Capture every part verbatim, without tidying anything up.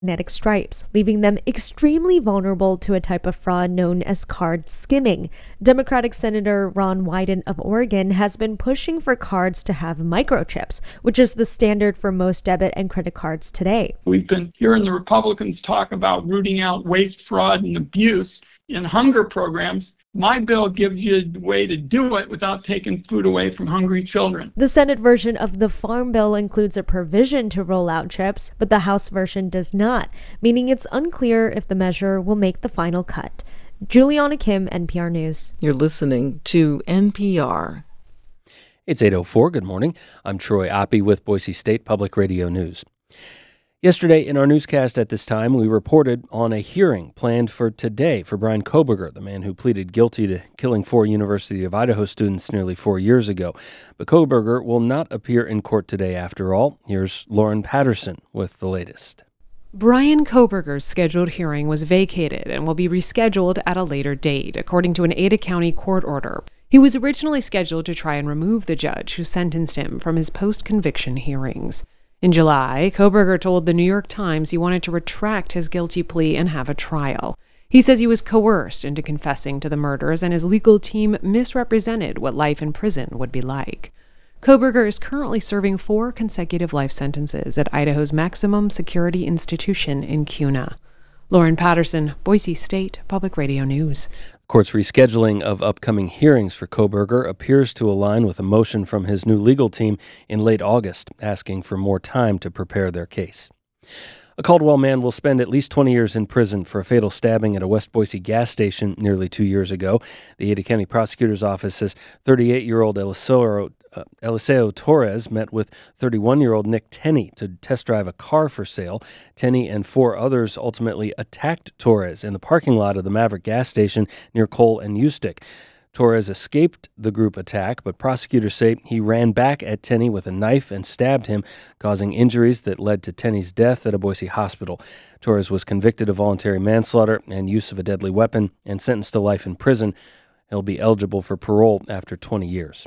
magnetic stripes, leaving them extremely vulnerable to a type of fraud known as card skimming. Democratic Senator Ron Wyden of Oregon has been pushing for cards to have microchips, which is the standard for most debit and credit cards today. We've been hearing the Republicans talk about rooting out waste, fraud, and abuse in hunger programs. My bill gives you a way to do it without taking food away from hungry children. The Senate version of the Farm Bill includes a provision to roll out chips, but the House version does not, meaning it's unclear if the measure will make the final cut. Juliana Kim, N P R News. You're listening to N P R. It's eight oh four. Good morning. I'm Troy Oppie with Boise State Public Radio News. Yesterday, in our newscast at this time, we reported on a hearing planned for today for Bryan Kohberger, the man who pleaded guilty to killing four University of Idaho students nearly four years ago. But Kohberger will not appear in court today after all. Here's Lauren Patterson with the latest. Bryan Kohberger's scheduled hearing was vacated and will be rescheduled at a later date, according to an Ada County court order. He was originally scheduled to try and remove the judge who sentenced him from his post-conviction hearings. In July, Kohberger told the New York Times he wanted to retract his guilty plea and have a trial. He says he was coerced into confessing to the murders and his legal team misrepresented what life in prison would be like. Kohberger is currently serving four consecutive life sentences at Idaho's maximum security institution in Kuna. Lauren Patterson, Boise State Public Radio News. The court's rescheduling of upcoming hearings for Kohberger appears to align with a motion from his new legal team in late August, asking for more time to prepare their case. A Caldwell man will spend at least twenty years in prison for a fatal stabbing at a West Boise gas station nearly two years ago. The Ada County Prosecutor's Office says thirty-eight-year-old Eliseo, uh, Eliseo Torres met with thirty-one-year-old Nick Tenney to test drive a car for sale. Tenney and four others ultimately attacked Torres in the parking lot of the Maverick gas station near Cole and Ustick. Torres escaped the group attack, but prosecutors say he ran back at Tenney with a knife and stabbed him, causing injuries that led to Tenney's death at a Boise hospital. Torres was convicted of voluntary manslaughter and use of a deadly weapon and sentenced to life in prison. He'll be eligible for parole after twenty years.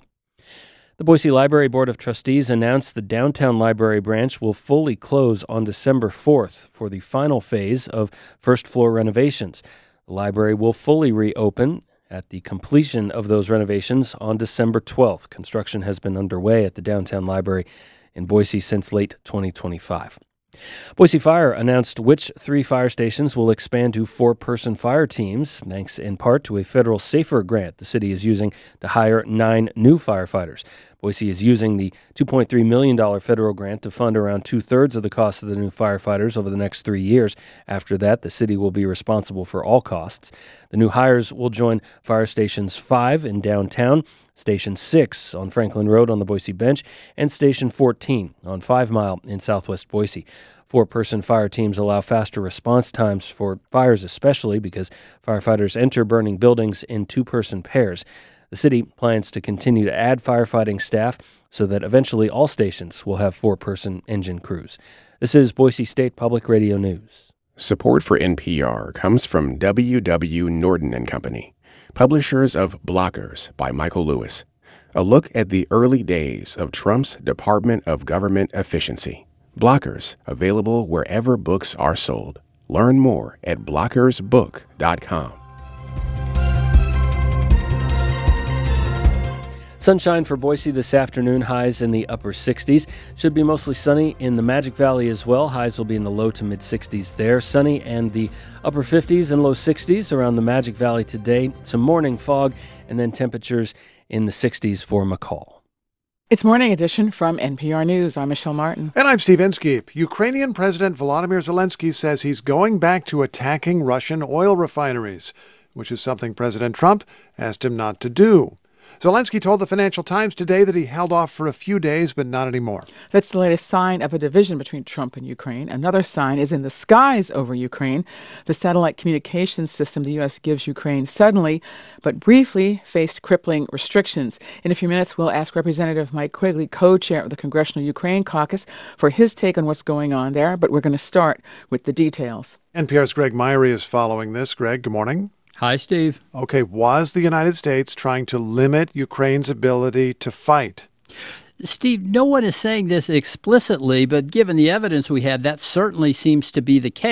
The Boise Library Board of Trustees announced the downtown library branch will fully close on December fourth for the final phase of first-floor renovations. The library will fully reopen at the completion of those renovations on December twelfth. Construction has been underway at the downtown library in Boise since late twenty twenty-five. Boise Fire announced which three fire stations will expand to four-person fire teams, thanks in part to a federal SAFER grant the city is using to hire nine new firefighters. Boise is using the two point three million dollars federal grant to fund around two-thirds of the cost of the new firefighters over the next three years. After that, the city will be responsible for all costs. The new hires will join Fire Stations five in downtown, Station six on Franklin Road on the Boise Bench, and Station fourteen on Five Mile in southwest Boise. Four-person fire teams allow faster response times for fires, especially because firefighters enter burning buildings in two-person pairs. The city plans to continue to add firefighting staff so that eventually all stations will have four-person engine crews. This is Boise State Public Radio News. Support for N P R comes from W W. Norton and Company, publishers of Blockers by Michael Lewis, a look at the early days of Trump's Department of Government Efficiency. Blockers, available wherever books are sold. Learn more at blockers book dot com. Sunshine for Boise this afternoon, highs in the upper sixties. Should be mostly sunny in the Magic Valley as well. Highs will be in the low to mid-sixties there. Sunny and the upper fifties and low sixties around the Magic Valley today. Some morning fog and then temperatures in the sixties for McCall. It's Morning Edition from N P R News. I'm Michelle Martin. And I'm Steve Inskeep. Ukrainian President Volodymyr Zelensky says he's going back to attacking Russian oil refineries, which is something President Trump asked him not to do. Zelensky told the Financial Times today that he held off for a few days, but not anymore. That's the latest sign of a division between Trump and Ukraine. Another sign is in the skies over Ukraine. The satellite communications system the U S gives Ukraine suddenly, but briefly, faced crippling restrictions. In a few minutes, we'll ask Representative Mike Quigley, co-chair of the Congressional Ukraine Caucus, for his take on what's going on there. But we're going to start with the details. N P R's Greg Myrie is following this. Greg, good morning. Hi, Steve. Okay, was the United States trying to limit Ukraine's ability to fight? Steve, no one is saying this explicitly, but given the evidence we have, that certainly seems to be the case.